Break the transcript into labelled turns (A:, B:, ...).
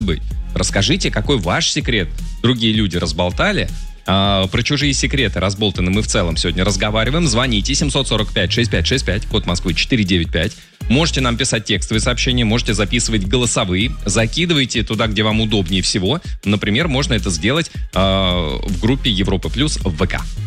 A: быть. Расскажите, какой ваш секрет другие люди разболтали. Про чужие секреты разболтаны мы в целом сегодня разговариваем. Звоните 745-6565, код Москвы 495. Можете нам писать текстовые сообщения, можете записывать голосовые. Закидывайте туда, где вам удобнее всего. Например, можно это сделать в группе Европа Плюс в ВК.